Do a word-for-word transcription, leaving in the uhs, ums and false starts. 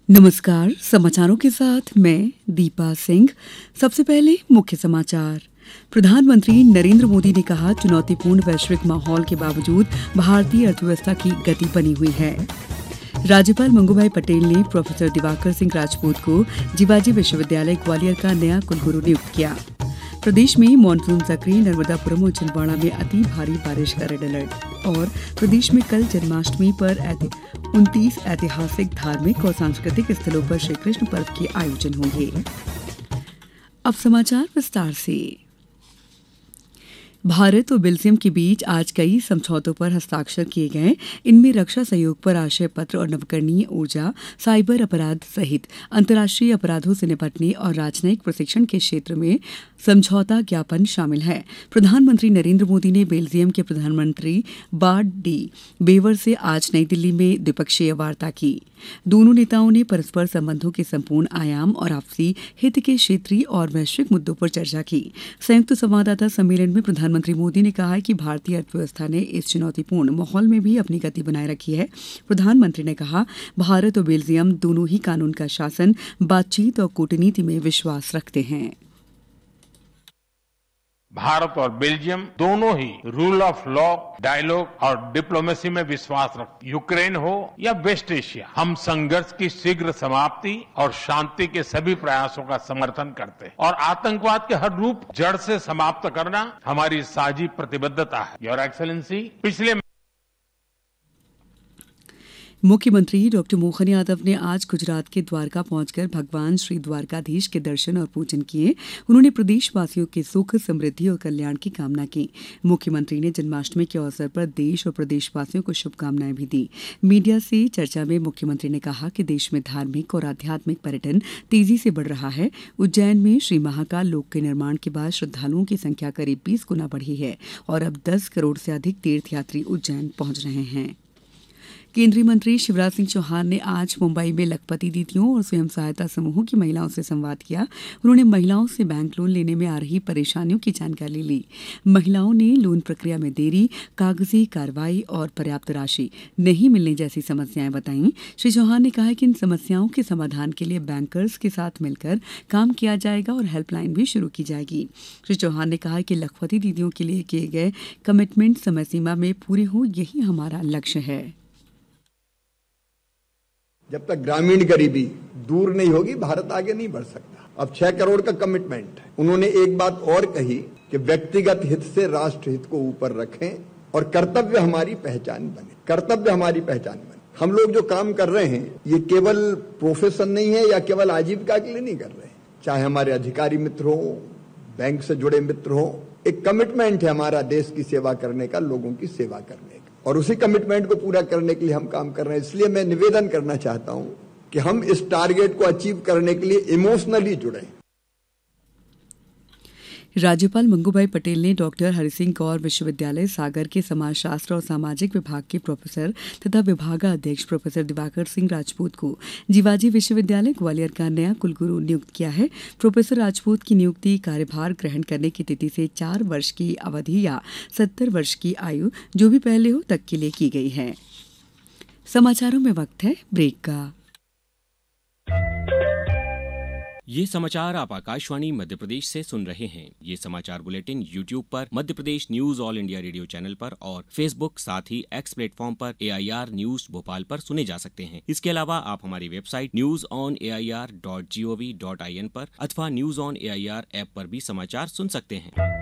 नमस्कार, समाचारों के साथ मैं दीपा सिंह। सबसे पहले मुख्य समाचार। प्रधानमंत्री नरेंद्र मोदी ने कहा, चुनौतीपूर्ण वैश्विक माहौल के बावजूद भारतीय अर्थव्यवस्था की गति बनी हुई है। राज्यपाल मंगूभाई पटेल ने प्रोफेसर दिवाकर सिंह राजपूत को जीवाजी विश्वविद्यालय ग्वालियर का नया कुलगुरु नियुक्त किया। प्रदेश में मानसून सक्रिय, नर्मदापुरम और छिंदवाड़ा में अति भारी बारिश का रेड अलर्ट। और प्रदेश में कल जन्माष्टमी पर उनतीस ऐतिहासिक, धार्मिक और सांस्कृतिक स्थलों पर श्री कृष्ण पर्व के आयोजन होंगे। अब समाचार विस्तार से। भारत और बेल्जियम के बीच आज कई समझौतों पर हस्ताक्षर किए गए। इनमें रक्षा सहयोग पर आशय पत्र और नवकरणीय ऊर्जा, साइबर अपराध सहित अंतर्राष्ट्रीय अपराधों से निपटने और राजनयिक प्रशिक्षण के क्षेत्र में समझौता ज्ञापन शामिल है। प्रधानमंत्री नरेंद्र मोदी ने बेल्जियम के प्रधानमंत्री बार्ट डी वेवर से आज नई दिल्ली में द्विपक्षीय वार्ता की। दोनों नेताओं ने परस्पर संबंधों के संपूर्ण आयाम और आपसी हित के क्षेत्रीय और वैश्विक मुद्दों पर चर्चा की। संयुक्त संवाददाता सम्मेलन में प्रधानमंत्री मोदी ने कहा कि भारतीय अर्थव्यवस्था ने इस चुनौतीपूर्ण माहौल में भी अपनी गति बनाए रखी है। प्रधानमंत्री ने कहा, भारत और बेल्जियम दोनों ही कानून का शासन, बातचीत और कूटनीति में विश्वास रखते हैं। भारत और बेल्जियम दोनों ही रूल ऑफ लॉ, डायलॉग और डिप्लोमेसी में विश्वास रखते। यूक्रेन हो या वेस्ट एशिया, हम संघर्ष की शीघ्र समाप्ति और शांति के सभी प्रयासों का समर्थन करते हैं और आतंकवाद के हर रूप जड़ से समाप्त करना हमारी साझी प्रतिबद्धता है। योर एक्सेलेंसी, पिछले मुख्यमंत्री डॉक्टर मोहन यादव ने आज गुजरात के द्वारका पहुंचकर भगवान श्री द्वारकाधीश के दर्शन और पूजन किए। उन्होंने प्रदेशवासियों के सुख, समृद्धि और कल्याण की कामना की। मुख्यमंत्री ने जन्माष्टमी के अवसर पर देश और प्रदेशवासियों को शुभकामनाएं भी दी। मीडिया से चर्चा में मुख्यमंत्री ने कहा कि देश में धार्मिक और आध्यात्मिक पर्यटन तेजी से बढ़ रहा है। उज्जैन में श्री महाकाल लोक के निर्माण के बाद श्रद्धालुओं की संख्या करीब बीस गुना बढ़ी है और अब दस करोड़ से अधिक तीर्थयात्री उज्जैन पहुंच रहे हैं। केंद्रीय मंत्री शिवराज सिंह चौहान ने आज मुंबई में लखपति दीदियों और स्वयं सहायता समूहों की महिलाओं से संवाद किया। उन्होंने महिलाओं से बैंक लोन लेने में आ रही परेशानियों की जानकारी ली। महिलाओं ने लोन प्रक्रिया में देरी, कागजी कार्रवाई और पर्याप्त राशि नहीं मिलने जैसी समस्याएं बताईं। श्री चौहान ने कहा कि इन समस्याओं के समाधान के लिए बैंकर्स के साथ मिलकर काम किया जाएगा और हेल्पलाइन भी शुरू की जाएगी। श्री चौहान ने कहा कि लखपति दीदियों के लिए किए गए कमिटमेंट समय सीमा में पूरे हों, यही हमारा लक्ष्य है। जब तक ग्रामीण गरीबी दूर नहीं होगी, भारत आगे नहीं बढ़ सकता। अब छह करोड़ का कमिटमेंट है। उन्होंने एक बात और कही कि व्यक्तिगत हित से राष्ट्र हित को ऊपर रखें और कर्तव्य हमारी पहचान बने। कर्तव्य हमारी पहचान बने। हम लोग जो काम कर रहे हैं, ये केवल प्रोफेशन नहीं है या केवल आजीविका के लिए नहीं कर रहे हैं। चाहे हमारे अधिकारी मित्र हो, बैंक से जुड़े मित्र हो, एक कमिटमेंट है हमारा देश की सेवा करने का, लोगों की सेवा करने का, और उसी कमिटमेंट को पूरा करने के लिए हम काम कर रहे हैं। इसलिए मैं निवेदन करना चाहता हूं कि हम इस टारगेट को अचीव करने के लिए इमोशनली जुड़े। राज्यपाल मंगूभाई पटेल ने डॉक्टर हरिसिंह गौर विश्वविद्यालय सागर के समाजशास्त्र और सामाजिक विभाग के प्रोफेसर तथा विभागाध्यक्ष प्रोफेसर दिवाकर सिंह राजपूत को जीवाजी विश्वविद्यालय ग्वालियर का नया कुलगुरु नियुक्त किया है। प्रोफेसर राजपूत की नियुक्ति कार्यभार ग्रहण करने की तिथि से चार वर्ष की अवधि या सत्तर वर्ष की आयु, जो भी पहले हो, तक के लिए की गई है। समाचारों में वक्त है ब्रेक का। ये समाचार आप आकाशवाणी मध्य प्रदेश से सुन रहे हैं। ये समाचार बुलेटिन यूट्यूब पर Madhya Pradesh news all India radio channel पर और फेसबुक साथ ही एक्स प्लेटफॉर्म पर ए आई आर न्यूज भोपाल पर सुने जा सकते हैं। इसके अलावा आप हमारी website news on A I R dot G O V dot I N पर अथवा news on A I R app पर भी समाचार सुन सकते हैं।